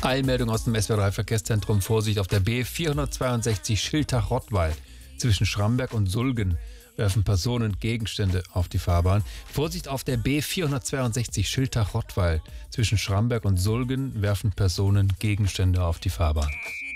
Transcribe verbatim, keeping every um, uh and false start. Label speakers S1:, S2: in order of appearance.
S1: Eilmeldung aus dem S W R drei Verkehrszentrum. Vorsicht auf der B vierhundertzweiundsechzig Schiltach-Rottweil. Zwischen Schramberg und Sulgen werfen Personen Gegenstände auf die Fahrbahn. Vorsicht auf der B vierhundertzweiundsechzig Schiltach-Rottweil. Zwischen Schramberg und Sulgen werfen Personen Gegenstände auf die Fahrbahn.